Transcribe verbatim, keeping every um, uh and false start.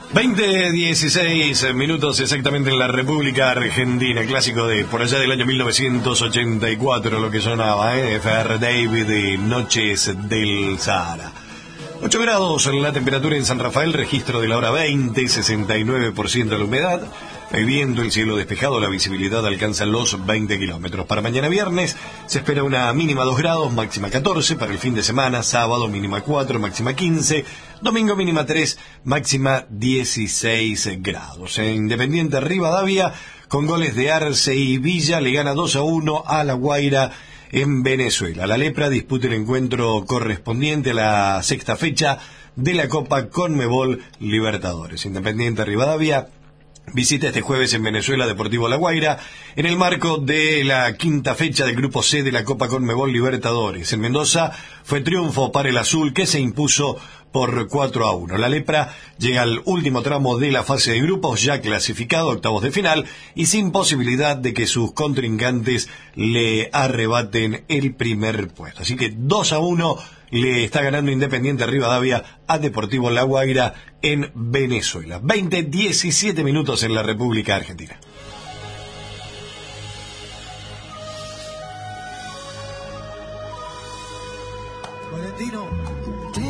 veinte, dieciséis minutos exactamente en la República Argentina, clásico de por allá del año mil novecientos ochenta y cuatro, lo que sonaba, ¿eh? F R David y Noches del Sahara. ocho grados la temperatura en San Rafael, registro de la hora veinte, sesenta y nueve por ciento la humedad. El viento, el cielo despejado, la visibilidad alcanza los veinte kilómetros. Para mañana viernes se espera una mínima dos grados, máxima catorce. Para el fin de semana, sábado mínima cuatro, máxima quince. Domingo mínima tres, máxima dieciséis grados. En Independiente Rivadavia, con goles de Arce y Villa, le gana dos a uno a La Guaira en Venezuela. La Lepra disputa el encuentro correspondiente a la sexta fecha de la Copa Conmebol Libertadores. Independiente Rivadavia visita este jueves en Venezuela Deportivo La Guaira en el marco de la quinta fecha del Grupo C de la Copa Conmebol Libertadores. En Mendoza fue triunfo para el azul, que se impuso por cuatro a uno. La Lepra llega al último tramo de la fase de grupos, ya clasificado a octavos de final y sin posibilidad de que sus contrincantes le arrebaten el primer puesto. Así que dos a uno le está ganando Independiente Rivadavia a Deportivo La Guaira en Venezuela. veinte, diecisiete minutos en la República Argentina. Valentino.